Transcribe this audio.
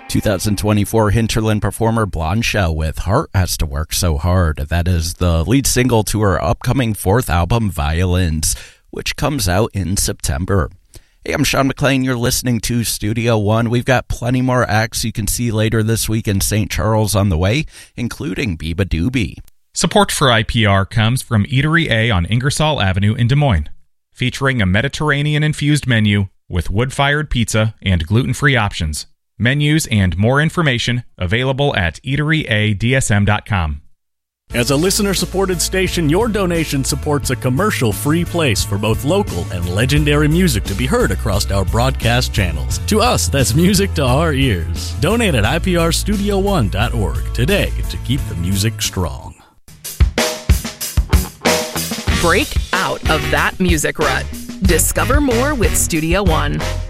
2024 Hinterland performer Blonde Shell with Heart Has to Work So Hard. That is the lead single to her upcoming fourth album, Violins, which comes out in September. Hey, I'm Sean McLean. You're listening to Studio One. We've got plenty more acts you can see later this week in St. Charles on the way, including beabadoobee. Support for IPR comes from Eatery A on Ingersoll Avenue in Des Moines, featuring a Mediterranean-infused menu with wood-fired pizza and gluten-free options. Menus and more information available at eateryadsm.com. As a listener-supported station, your donation supports a commercial-free place for both local and legendary music to be heard across our broadcast channels. To us, that's music to our ears. Donate at iprstudio1.org today to keep the music strong. Break out of that music rut. Discover more with Studio One.